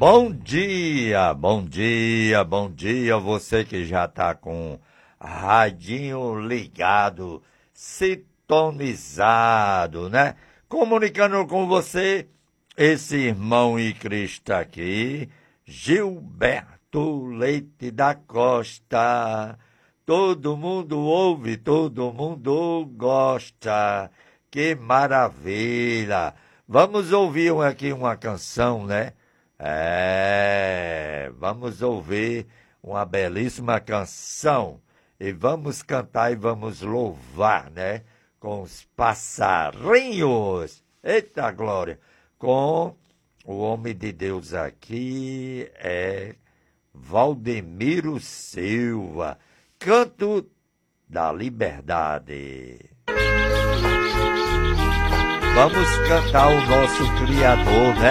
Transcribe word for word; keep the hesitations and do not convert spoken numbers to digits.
Bom dia, bom dia, bom dia, você que já tá com radinho ligado, sintonizado, né? Comunicando com você, esse irmão e Cristo aqui, Gilberto Leite da Costa. Todo mundo ouve, todo mundo gosta. Que maravilha! Vamos ouvir aqui uma canção, né? É, vamos ouvir uma belíssima canção e vamos cantar e vamos louvar, né? Com os passarinhos. Eita glória! Com o homem de Deus aqui é Valdemiro Silva. Canto da Liberdade. Vamos cantar o nosso Criador, né?